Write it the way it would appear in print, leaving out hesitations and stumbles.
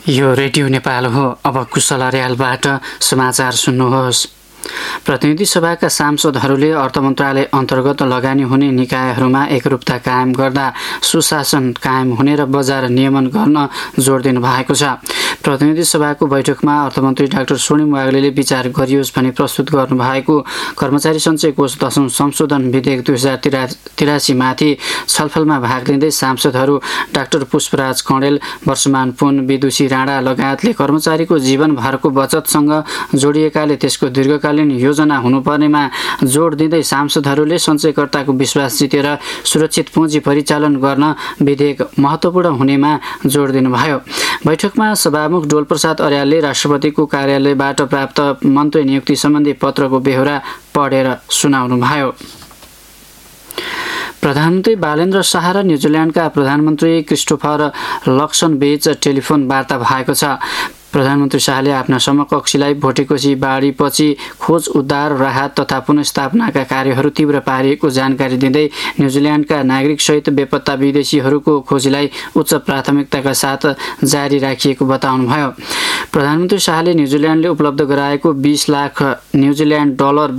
यो रेडियो नेपाल हो। अब कुशल अर्यालबाट समाचार सुन्नुहोस्। प्रतिनिधि सभाका सांसदहरूले अर्थ मन्त्रालय अन्तर्गत लगानी हुने निकायहरूमा एकरूपता कायम गर्दा सुशासन कायम हुने र बजार नियमन गर्न जोड दिनु भएको छ। प्रतिनिधि सभाको बैठकमा अर्थमन्त्री डाक्टर स्वर्णिम वाग्लेले विचार गरियोस् भनी प्रस्तुत गर्नुभएको कर्मचारी सञ्चय कोष 10औं संशोधन विधेयक 2083 माथि छलफलमा भाग लिँदै सांसदहरू डाक्टर पुष्पराज कँडेल, वर्षमान पुन, विदुषी राणा लगायतले कर्मचारीको जीवनभरको बचतसँग जोडिएकाले त्यसको दीर्घकालीन योजना हुनुपर्नेमा जोड दिँदै सांसदहरूले सञ्चयकर्ताको विश्वास जितेर सुरक्षित पुँजी परिचालन गर्न विधेयक महत्त्वपूर्ण हुनेमा जोड दिनुभयो। बैठकमा सभामुख डोलप्रसाद अर्यालले राष्ट्रपतिको कार्यालयबाट प्राप्त मन्त्री नियुक्ति सम्बन्धी पत्रको बेहोरा पढेर सुनाउनुभयो। प्रधानमन्त्री बालेन्द्र शाह र न्युजिल्यान्डका प्रधानमन्त्री क्रिस्टोफर लक्सन बीच टेलिफोन वार्ता भएको छ। प्रधानमन्त्री शाहले आफ्ना समकक्षीलाई भोटेकोशी बाढीपछि खोज, उद्धार, राहत तथा पुनर्स्थापनाका कार्यहरू तीव्र पारिएको जानकारी दिँदै न्युजिल्यान्डका नागरिकसहित बेपत्ता विदेशीहरूको खोजीलाई उच्च प्राथमिकताका साथ जारी राखिएको बताउनुभयो। प्रधानमन्त्री शाहले न्युजिल्यान्डले उपलब्ध गराएको $20 लाख